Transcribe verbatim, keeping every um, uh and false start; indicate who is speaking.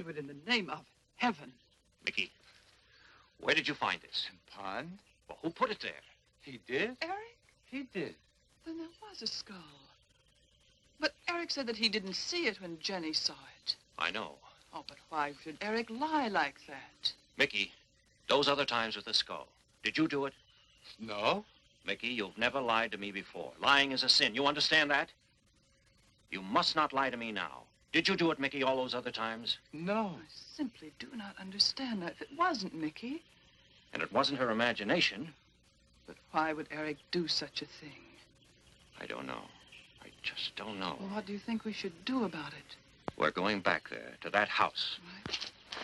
Speaker 1: would, in the name of heaven.
Speaker 2: Mickey, where did you find this?
Speaker 3: Pond?
Speaker 2: Well, who put it there?
Speaker 3: He did?
Speaker 1: Eric?
Speaker 3: He did.
Speaker 1: Then there was a skull. But Eric said that he didn't see it when Jenny saw it.
Speaker 2: I know.
Speaker 1: Oh, but why should Eric lie like that?
Speaker 2: Mickey, those other times with the skull, did you do it?
Speaker 3: No.
Speaker 2: Mickey, you've never lied to me before. Lying is a sin. You understand that? You must not lie to me now. Did you do it, Mickey, all those other times?
Speaker 3: No.
Speaker 1: I simply do not understand that. If it wasn't Mickey.
Speaker 2: And it wasn't her imagination.
Speaker 1: But why would Eric do such a thing?
Speaker 2: I don't know. I just don't know.
Speaker 1: Well, what do you think we should do about it?
Speaker 2: We're going back there, to that house.
Speaker 1: Well,